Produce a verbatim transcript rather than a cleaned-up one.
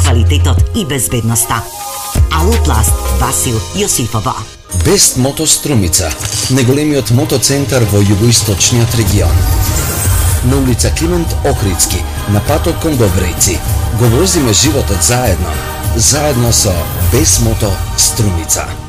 квалитетот и безбедноста. Алопласт Васил Јосифова. Бест Мото Струмица, најголемиот мотоцентар во југоисточниот регион. На улица Климент Охридски, на патот кон Добријци. Го возиме животот заедно, заедно со Бест Мото Струмица.